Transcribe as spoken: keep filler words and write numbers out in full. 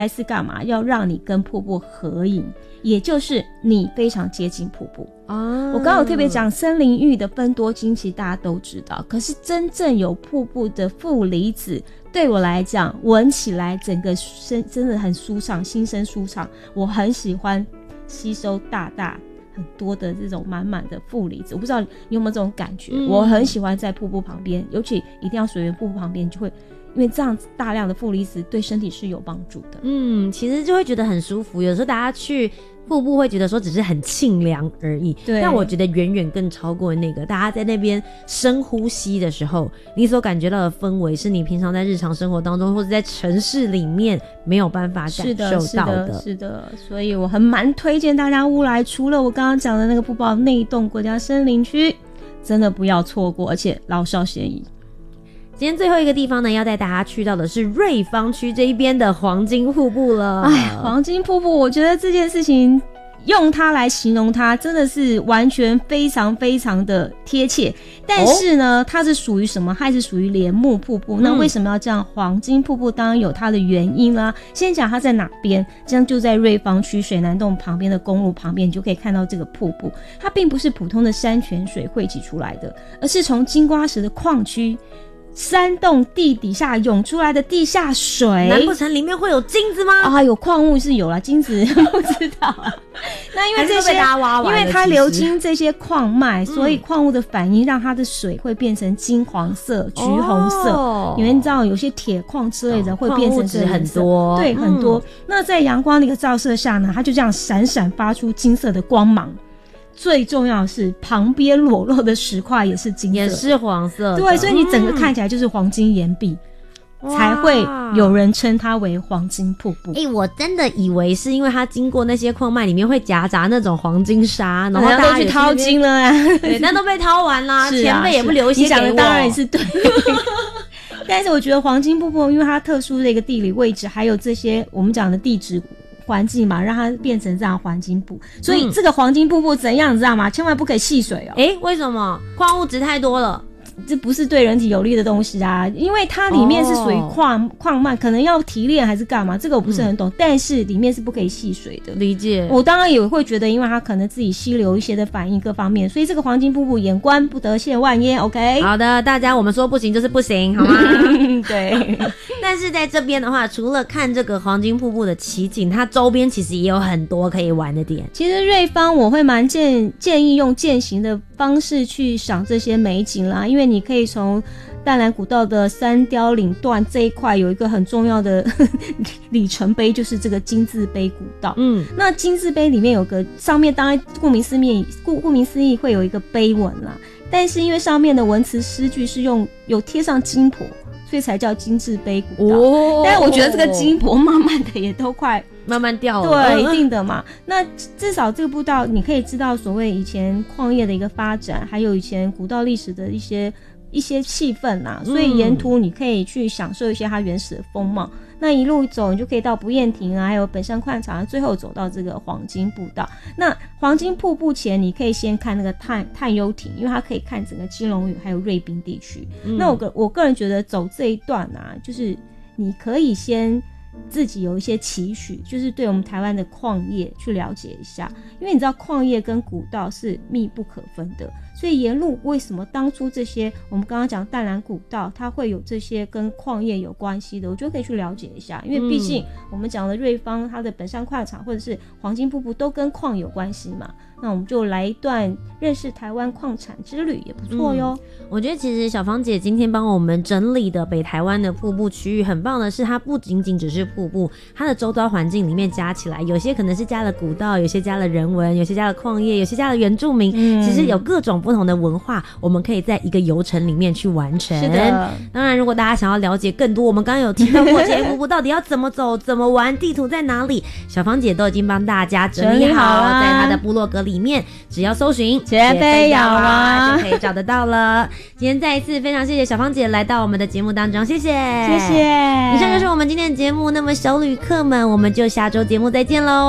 还是干嘛？要让你跟瀑布合影，也就是你非常接近瀑布啊。我刚刚有特别讲森林浴的芬多精，其实大家都知道，可是真正有瀑布的负离子，对我来讲，闻起来整个身真的很舒畅，心生舒畅。我很喜欢吸收大大很多的这种满满的负离子，我不知道你有没有这种感觉、嗯、我很喜欢在瀑布旁边，尤其一定要水源瀑布旁边，就会因为这样大量的负离子对身体是有帮助的。 嗯，其实就会觉得很舒服。有时候大家去瀑布会觉得说只是很清凉而已，对，但我觉得远远更超过那个。大家在那边深呼吸的时候，你所感觉到的氛围是你平常在日常生活当中或者在城市里面没有办法感受到的。 是的，是的，所以我很蛮推荐大家乌来，除了我刚刚讲的那个瀑布内洞国家森林区，真的不要错过，而且老少咸宜。 今天最后一个地方呢，要带大家去到的是瑞芳区这一边的黄金瀑布了。 哎，黄金瀑布，我觉得这件事情用它来形容它，真的是完全非常非常的贴切。但是呢，哦、它是属于什么？它是属于莲木瀑布。嗯、那为什么要这样？黄金瀑布当然有它的原因啦。先讲它在哪边，这样就在瑞芳区水南洞旁边的公路旁边，你就可以看到这个瀑布。它并不是普通的山泉水汇集出来的，而是从金瓜石的矿区。山洞地底下涌出来的地下水， 难不成里面会有金子吗？ 啊，有矿物是有啦，金子不知道啊。那因为这些，因为它流经这些矿脉，所以矿物的反应让它的水会变成金黄色、橘红色。哦、因为你知道有些铁矿之类的会变成这很多， 对，很多。嗯、那在阳光的一个照射下呢，它就这样闪闪发出金色的光芒。最重要的是旁边裸露的石块也是金色， 也是黄色的， 对，所以你整个看起来就是黄金岩壁、嗯、才会有人称它为黄金瀑布。 欸，我真的以为是因为它经过那些矿脉里面会夹杂那种黄金沙，然后大家都去掏金了啊， 对，但都被掏完啦， 是啊， 前辈也不留一些给我， 你讲的当然也是对但是我觉得黄金瀑布因为它特殊的一个地理位置，还有这些我们讲的地质环境嘛，让它变成这样黄金瀑布，所以这个黄金瀑布怎样你知道吗？千万不可以戏水哦。 诶，为什么？矿物质太多了， 这不是对人体有利的东西啊，因为它里面是属于矿矿脉，可能要提炼还是干嘛，这个我不是很懂、嗯、但是里面是不可以戏水的。 理解。 我当然也会觉得因为它可能自己吸流一些的反应各方面，所以这个黄金瀑布眼观不得亵玩焉。 OK， 好的，大家我们说不行就是不行好吗对但是在这边的话，除了看这个黄金瀑布的奇景，它周边其实也有很多可以玩的点。 其实瑞芳我会蛮建建议用健行的方式去赏这些美景啦，因为你可以从淡蓝古道的三雕岭段这一块有一个很重要的里程碑，就是这个金字碑古道。嗯，那金字碑里面有个上面当然顾名思义顾顾名思义会有一个碑文啦，但是因为上面的文词诗句是用有贴上金箔，所以才叫金字碑古道。哦，但是我觉得这个金箔慢慢的也都快慢慢掉了， 对，一定的嘛。那至少这个步道你可以知道所谓以前矿业的一个发展，还有以前古道历史的一些一些气氛啦，所以沿途你可以去享受一些它原始的风貌。嗯，那一路走你就可以到不厌亭啊，还有本山矿场，最后走到这个黄金步道。那黄金瀑布前你可以先看那个探探幽亭，因为它可以看整个基隆屿还有瑞滨地区。嗯，那我个我个人觉得走这一段啊，就是你可以先自己有一些期许，就是对我们台湾的矿业去了解一下，因为你知道矿业跟古道是密不可分的，所以沿路为什么当初这些我们刚刚讲淡蓝古道它会有这些跟矿业有关系的，我觉得可以去了解一下，因为毕竟我们讲的瑞芳它的本山矿场或者是黄金瀑布都跟矿有关系嘛，那我们就来一段认识台湾矿产之旅也不错哟。 嗯，我觉得其实小芳姐今天帮我们整理的北台湾的瀑布区域很棒的是，它不仅仅只是瀑布，它的周遭环境里面加起来，有些可能是加了古道，有些加了人文，有些加了矿业，有些加了原住民，嗯，其实有各种不同的文化我们可以在一个游程里面去完成。 是的， 当然如果大家想要了解更多，我们刚刚有提到过这些瀑布到底要怎么走怎么玩，地图在哪里，小芳姐都已经帮大家整理好了，在她的部落格里面只要搜寻杰菲瑶啊就可以找得到了。今天再一次非常谢谢小芳姐来到我们的节目当中，谢谢谢谢。 以上就是我们今天的节目，那么小旅客们我们就下周节目再见喽。